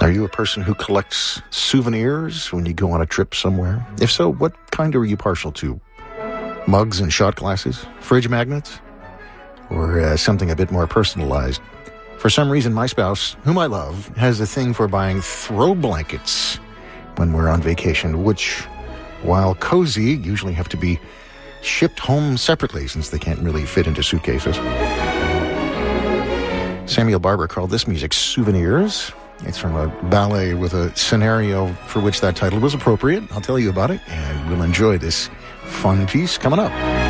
Are you a person who collects souvenirs when you go on a trip somewhere? If so, what kind are you partial to? Mugs and shot glasses? Fridge magnets? Or something a bit more personalized? For some reason, my spouse, whom I love, has a thing for buying throw blankets when we're on vacation, which, while cozy, usually have to be shipped home separately since they can't really fit into suitcases. Samuel Barber called this music Souvenirs. It's from a ballet with a scenario for which that title was appropriate. I'll tell you about it, and we'll enjoy this fun piece coming up.